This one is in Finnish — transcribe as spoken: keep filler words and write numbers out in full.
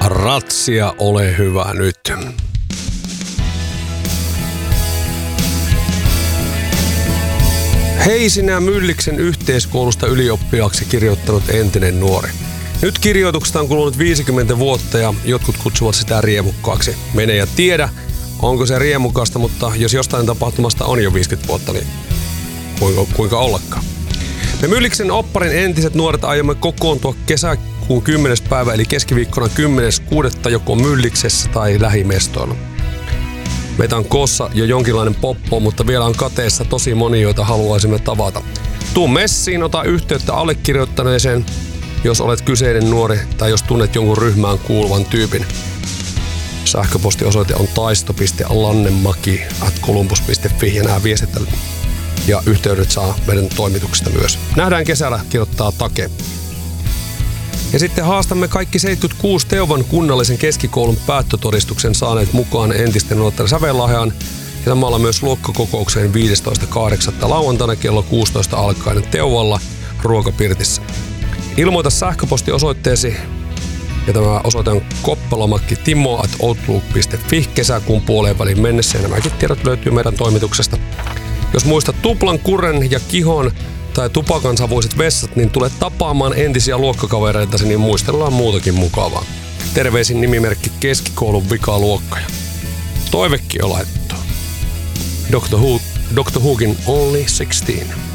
Ratsia, ole hyvä nyt. Hei sinä Mylliksen yhteiskoulusta ylioppilaaksi kirjoittanut entinen nuori. Nyt kirjoituksesta on kulunut viisikymmentä vuotta ja jotkut kutsuvat sitä riemukkaaksi. Mene ja tiedä, onko se riemukasta, mutta jos jostain tapahtumasta on jo viisikymmentä vuotta, niin kuinka, kuinka ollakaan. Me Mylliksen opparin entiset nuoret aiomme kokoontua kesäkuun kymmenes päivä eli keskiviikkona kymmenes kuudetta joko Mylliksessä tai lähimestoilla. Meitä on koossa jo jonkinlainen poppo, mutta vielä on kateessa tosi moni, joita haluaisimme tavata. Tuu messiin, ota yhteyttä allekirjoittaneeseen, jos olet kyseinen nuori tai jos tunnet jonkun ryhmään kuuluvan tyypin. Sähköpostiosoite on taisto piste lannemaki ät columbus piste fi ja nämä viestit ja yhteydet saa meidän toimituksesta myös. Nähdään kesällä, kirjoittaa Take. Ja sitten haastamme kaikki seitsemänkymmentäkuusi Teuvan kunnallisen keskikoulun päättötodistuksen saaneet mukaan entisten nuorten sävellahjaan ja samalla myös luokkakokoukseen viidestoista kahdeksatta lauantaina kello kuusitoista alkaen Teuvalla ruokapirtissä. Ilmoita sähköpostiosoitteesi ja tämä osoite on koppalomakki timo at outlook piste fi kesäkuun puoleen väliin mennessä ja nämäkin tiedot löytyy meidän toimituksesta. Jos muistat tuplan, kurren ja kihon tai tupakansavuiset vessat, niin tule tapaamaan entisiä luokkakavereitasi, niin muistellaan muutakin mukavaa. Terveisin nimimerkki keskikoulun vikaluokkaja. Toivekin on laittu. Doctor Who, Doctor Whokin Only sixteen.